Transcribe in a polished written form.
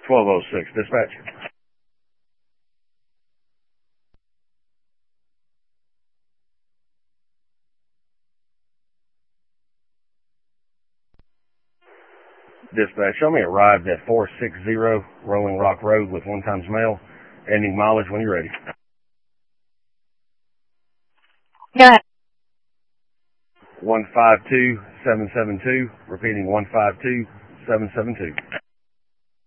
1206, dispatch. Dispatch, show me a ride at 460 Rolling Rock Road with 1 times mail, ending mileage when you're ready. Go ahead. 152772, repeating 152772.